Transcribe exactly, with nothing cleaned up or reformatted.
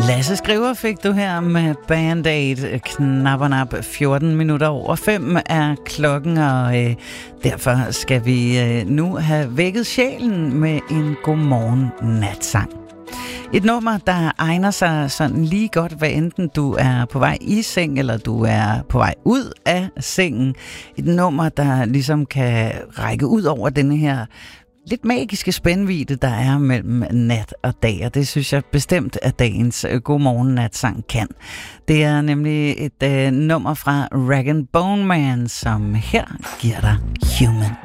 Lasse Skriver fik du her med Band-Aid. Knapperne op fjorten minutter over fem er klokken, og øh, derfor skal vi øh, nu have vækket sjælen med en godmorgen natsang. Et nummer, der egner sig sådan lige godt, hvad enten du er på vej i seng, eller du er på vej ud af sengen. Et nummer, der ligesom kan række ud over denne her lidt magiske spændvidde, der er mellem nat og dag, og det synes jeg bestemt, at dagens godmorgen natsang kan. Det er nemlig et øh, nummer fra Rag and Bone Man, som her giver dig Human.